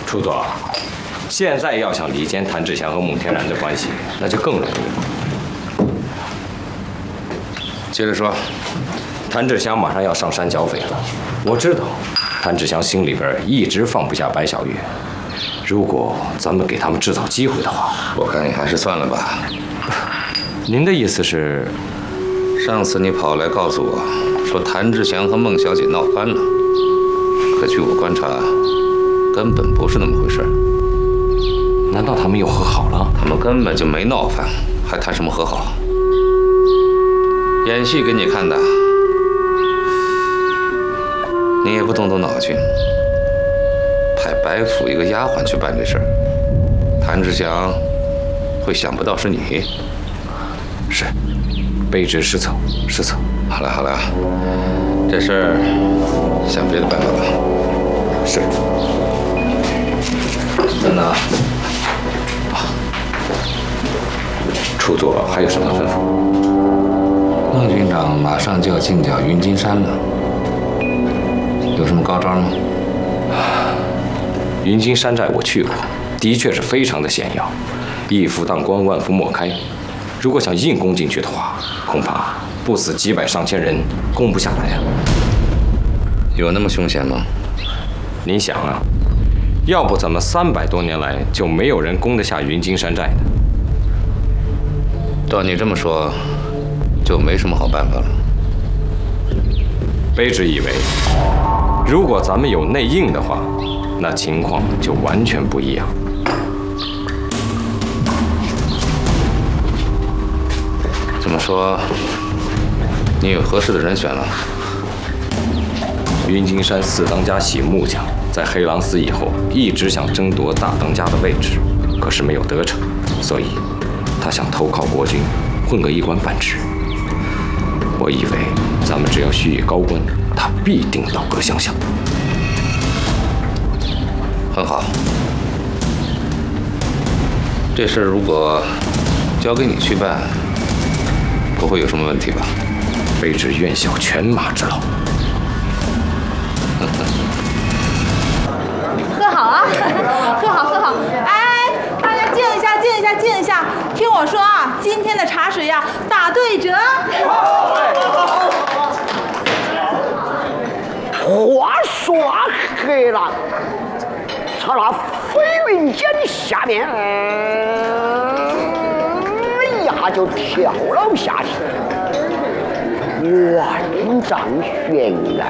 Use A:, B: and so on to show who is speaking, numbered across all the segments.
A: 楚佐，现在要想离间谭志祥和孟天然的关系，那就更容易了。
B: 接着说，
A: 谭志祥马上要上山剿匪了，我知道，谭志祥心里边一直放不下白小月。如果咱们给他们制造机会的话，
B: 我看你还是算了吧。
A: 您的意思是？
B: 上次你跑来告诉我，说谭志祥和孟小姐闹翻了，可据我观察，根本不是那么回事。
A: 难道他们又和好了？
B: 他们根本就没闹翻，还谈什么和好？演戏给你看的，你也不动动脑筋，派白府一个丫鬟去办这事儿，谭志祥会想不到是你。
A: 是，卑职失策，失策。
B: 好了好了，这事儿想别的办法吧。
A: 是。
B: 等等。
A: 楚佐还有什么吩咐？
B: 孟军长马上就要进剿云金山了，有什么高招吗？
A: 云金山寨我去过，的确是非常的险要，一夫当关，万夫莫开。如果想硬攻进去的话，恐怕不死几百上千人攻不下来啊。
B: 有那么凶险吗？
A: 您想啊，要不怎么300多年来就没有人攻得下云金山寨呢？
B: 照你这么说，就没什么好办法了。
A: 卑职以为，如果咱们有内应的话，那情况就完全不一样。
B: 这么说，你有合适的人选了？
A: 云金山4当家喜木匠在黑狼寺以后，一直想争夺大当家的位置，可是没有得逞，所以他想投靠国军，混个一官半职。我以为咱们只要许以高官，他必定倒戈相向。
B: 很好，这事如果交给你去办，不会有什么问题吧？
A: 卑职愿效犬马之劳。
C: 喝好啊，喝好喝好！哎，大家静一下，静一下，静一下！听我说啊，今天的茶水呀，打对折。
D: 话说黑狼朝那飞云间下面，一下就跳了下去，万丈悬崖，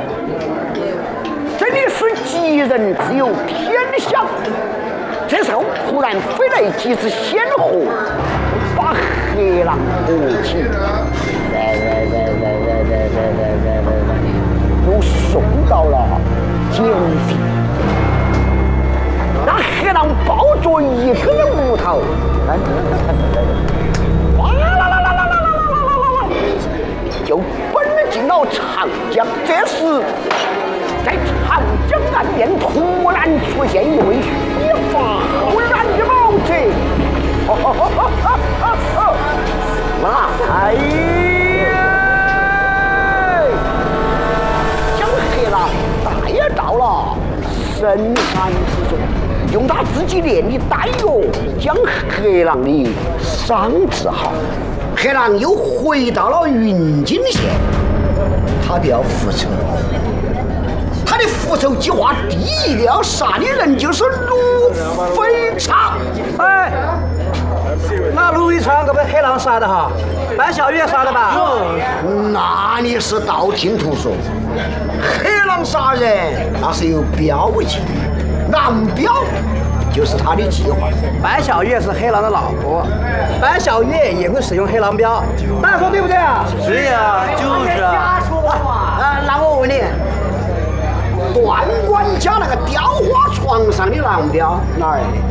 D: 真的是吉人自有天相。这时候忽然飞来几只仙鹤，把黑狼夺起，又送到了井底。那黑狼抱着一根木头，哗啦啦啦啦啦啦啦啦，就奔进了长江。这时，在长江岸边突然出现一位须发浩然的老者，来！将黑狼带到了深山之中，用他自己炼的丹药将黑狼的伤治好。黑狼又回到了云锦县，他就要复仇。他的复仇计划第一个要杀的人就是卢飞昌。
E: 哎，那卢飞昌可被黑狼杀的哈，白小月杀的吧？
D: 那你是道听途说。黑狼杀人那是有标记，狼标就是他的计划。
E: 白小月是黑狼的老婆，白小月也会使用黑狼标，大家说对不对啊？
F: 对呀，就是啊。
D: 那我问你，段管家那个雕花床上的狼标哪儿来的？